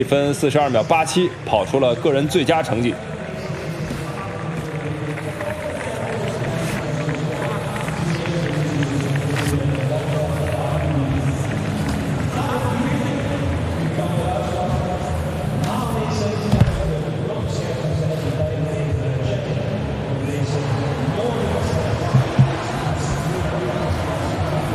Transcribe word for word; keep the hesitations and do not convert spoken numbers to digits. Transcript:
一分四十二秒八七，跑出了个人最佳成绩。